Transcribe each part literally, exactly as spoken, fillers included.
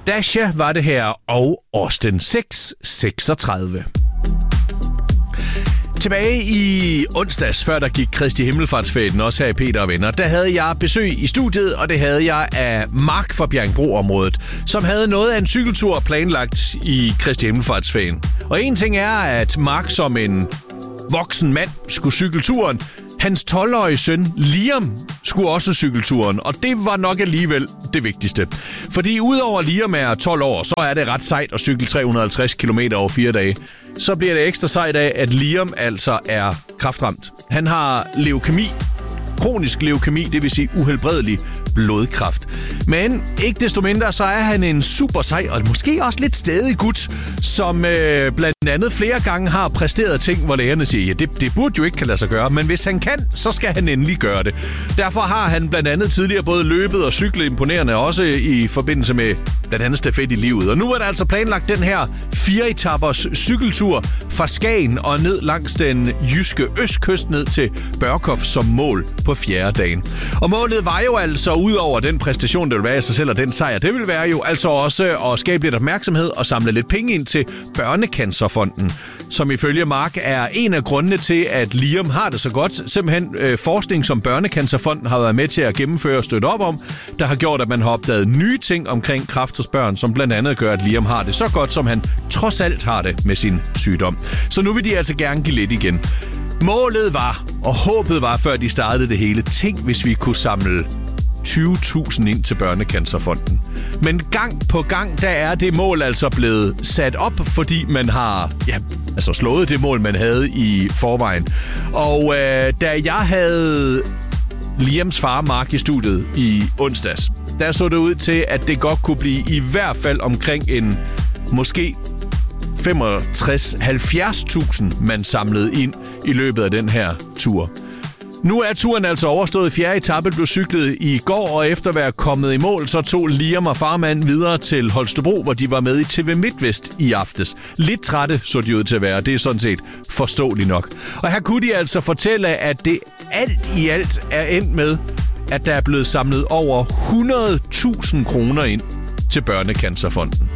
Dasha var det her, og Austin seks seksogtredive. Tilbage i onsdags, før der gik Kristi Himmelfartsferien, også her i Peter og Venner, der havde jeg besøg i studiet, og det havde jeg af Mark fra Bjerringbro-området, som havde noget af en cykeltur planlagt i Kristi Himmelfartsferien. Og en ting er, at Mark som en voksen mand skulle cykle turen. Hans tolv-årige søn, Liam, skulle også cykle turen, og det var nok alligevel det vigtigste. Fordi udover Liam er tolv år, så er det ret sejt at cykle tre hundrede og halvtreds kilometer over fire dage. Så bliver det ekstra sejt af, at Liam altså er kræftramt. Han har leukemi. Kronisk leukemi, det vil sige uhelbredelig blodkræft. Men ikke desto mindre, så er han en super sej, og måske også lidt stædig gut, som øh, blandt andet flere gange har præsteret ting, hvor lægerne siger, ja, det, det burde jo ikke kan lade sig gøre, men hvis han kan, så skal han endelig gøre det. Derfor har han blandt andet tidligere både løbet og cyklet imponerende, også i forbindelse med blandt andet stafet i livet. Og nu er der altså planlagt den her fire-etappers cykeltur fra Skagen og ned langs den jyske østkyst ned til Børkop som mål på fjerde dagen. Og målet var jo altså, ud over den præstation, der vil være i sig selv, og den sejr, det vil være jo altså også at skabe lidt opmærksomhed og samle lidt penge ind til Børnecancerfonden, som ifølge Mark er en af grundene til, at Liam har det så godt. Simpelthen øh, forskning, som Børnecancerfonden har været med til at gennemføre og støtte op om, der har gjort, at man har opdaget nye ting omkring kræft hos børn, som blandt andet gør, at Liam har det så godt, som han trods alt har det med sin sygdom. Så nu vil de altså gerne give lidt igen. Målet var, og håbet var, før de startede det hele, tænk, hvis vi kunne samle tyve tusind ind til Børnecancerfonden. Men gang på gang, der er det mål altså blevet sat op, fordi man har ja, altså slået det mål, man havde i forvejen. Og øh, da jeg havde Liams far, Mark, i studiet i onsdags, der så det ud til, at det godt kunne blive i hvert fald omkring en måske femogtres til halvfjerds tusind, man samlede ind i løbet af den her tur. Nu er turen altså overstået. Fjerde etape blev cyklet i går, og efter at være kommet i mål, så tog Liam og farmand videre til Holstebro, hvor de var med i T V MidtVest i aftes. Lidt trætte så de ud til at være, det er sådan set forståeligt nok. Og her kunne de altså fortælle, at det alt i alt er endt med, at der er blevet samlet over hundrede tusind kroner ind til Børnecancerfonden.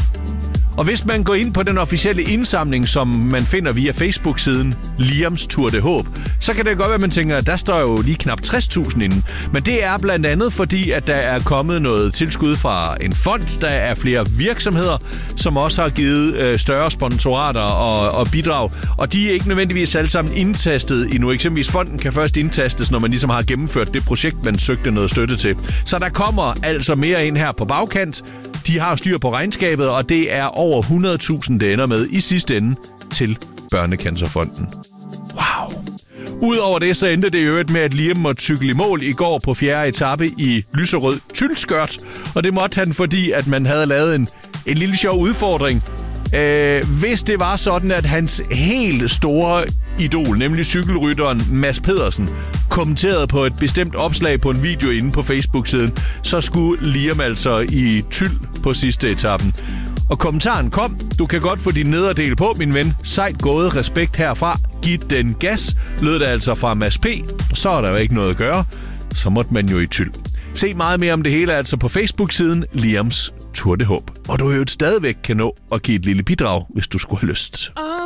Og hvis man går ind på den officielle indsamling, som man finder via Facebook-siden Liams Tour de Håb, så kan det godt være, at man tænker, at der står jo lige knap tres tusind inden. Men det er blandt andet fordi, at der er kommet noget tilskud fra en fond. Der er flere virksomheder, som også har givet øh, større sponsorater og, og bidrag. Og de er ikke nødvendigvis alle sammen indtastet endnu. Eksempelvis fonden kan først indtastes, når man ligesom har gennemført det projekt, man søgte noget støtte til. Så der kommer altså mere ind her på bagkant. De har styr på regnskabet, og det er over hundrede tusind, det ender med i sidste ende til Børnecancerfonden. Wow! Udover det, så endte det i øvrigt med, at Liam måtte cykle i mål i går på fjerde etape i lyserød tyldskørt. Og det måtte han, fordi at man havde lavet en, en lille sjov udfordring. Øh, hvis det var sådan, at hans helt store idol, nemlig cykelrytteren Mads Pedersen, kommenterede på et bestemt opslag på en video inde på Facebook-siden, så skulle Liam altså i tyld på sidste etappen. Og kommentaren kom: du kan godt få din nederdel på, min ven. Sejt gået, respekt herfra. Giv den gas, lød det altså fra Mads P. Så er der jo ikke noget at gøre. Så måtte man jo i tyld. Se meget mere om det hele altså på Facebook-siden Liams Tour de Håb. Og du jo stadigvæk kan nå at give et lille bidrag, hvis du skulle have lyst.